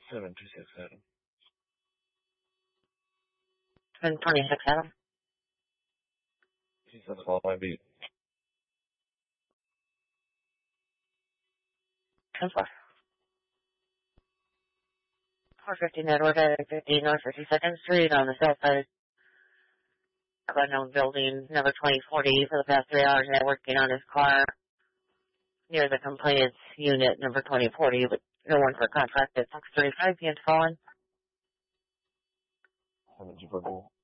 726 Adam. 726 Adam. He said follow my beat. 10-4. 450 Edward at 50 North 52nd Street on the south side of unknown building, number 2040. For the past 3 hours, they're working on his car near the complainant's unit, number 2040, but no one for contract at 6:35 p.m. fallen. 7 Jupiter.